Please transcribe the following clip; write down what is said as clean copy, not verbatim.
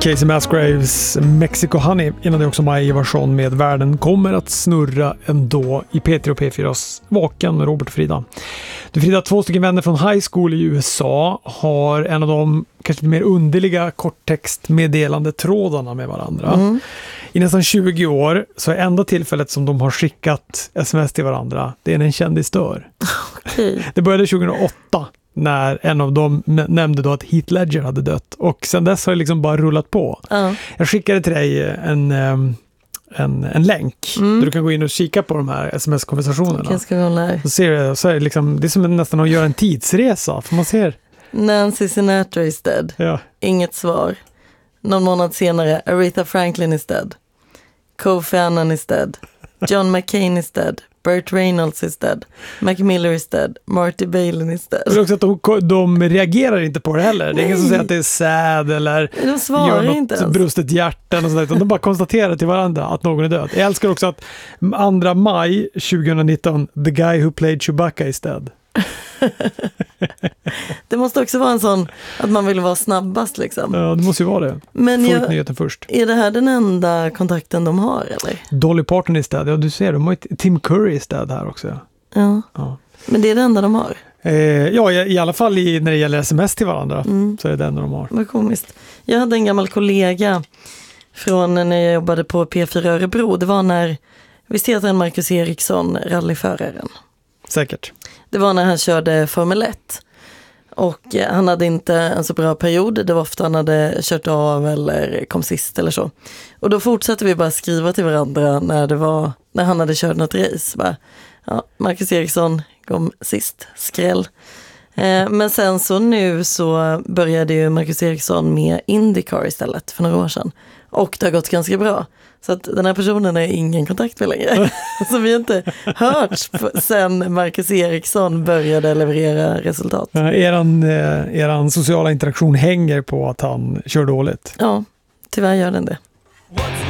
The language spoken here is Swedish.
Casey Musgraves Mexico Honey innan det också Maj Ivarsson med Världen kommer att snurra ändå i P3 och P4s Vaken med Robert och Frida. Du Frida, 2 stycken vänner från high school i USA har en av de kanske mer underliga korttextmeddelande trådarna med varandra. I nästan 20 år så är enda tillfället som de har skickat sms till varandra, det är när en kändis dör. Okay. Det började 2008 när en av dem nämnde då att Heath Ledger hade dött. Och sen dess har det liksom bara rullat på. Jag skickade till dig en länk där du kan gå in och kika på de här sms-konversationerna. Så ser du, så är det, liksom, det är som nästan att göra en tidsresa. För man ser... Nancy Sinatra is dead. Ja. Inget svar. Någon månad senare, Aretha Franklin is dead. Kofi Annan is dead. John McCain is dead. Burt Reynolds is dead. Mac Miller is dead. Marty Balin is dead. Det är också att de reagerar inte på det heller. Det är ingen som säger att det är sad eller de svarar gör något inte brustet hjärtan och sådär, utan de bara konstaterar till varandra att någon är död. Jag älskar också att 2 maj 2019, the guy who played Chewbacca is dead. Det måste också vara en sån att man vill vara snabbast liksom. Ja, det måste ju vara det. Men få ut nyheten först. Är det här den enda kontakten de har eller? Dolly Parton is dead. Ja, du ser, de har ju Tim Curry is dead här också. Ja. Men det är det enda de har? Ja, i alla fall när det gäller sms till varandra så är det det enda de har. Vad komiskt. Jag hade en gammal kollega från när jag jobbade på P4 Örebro. Det var när, visst heter han Marcus Eriksson, rallyföraren? Säkert. Det var när han körde Formel 1. Och han hade inte en så bra period. Det var ofta han hade kört av eller kom sist eller så. Och då fortsatte vi bara skriva till varandra när han hade kört något race. Bara, ja, Marcus Eriksson kom sist, skräll. Men sen så nu så började ju Marcus Eriksson med IndyCar istället för några år sedan. Och det har gått ganska bra. Så att den här personen är ingen kontakt med längre. Så vi har inte hört sen Marcus Eriksson började leverera resultat. Eran sociala interaktion hänger på att han kör dåligt. Ja, tyvärr gör den det.